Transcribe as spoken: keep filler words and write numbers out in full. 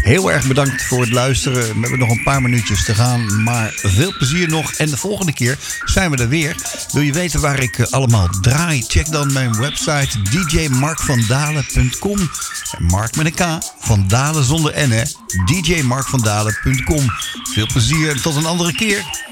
Heel erg bedankt voor het luisteren. We hebben nog een paar minuutjes te gaan, maar veel plezier nog. En de volgende keer zijn we er weer. Wil je weten waar ik allemaal draai? Check dan mijn website d j mark van dalen punt com. Mark met een K, Van Dalen zonder N, hè. d j mark van dalen punt com. Veel plezier en tot een andere keer.